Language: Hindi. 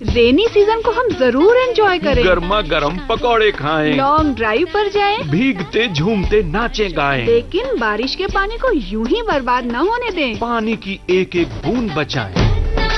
रेनी सीजन को हम जरूर एंजॉय करें। गर्मा गर्म पकौड़े खाएं, लॉन्ग ड्राइव पर जाएं, भीगते झूमते नाचे गाएं। लेकिन बारिश के पानी को यूं ही बर्बाद न होने दें। पानी की एक एक बूंद बचाएं।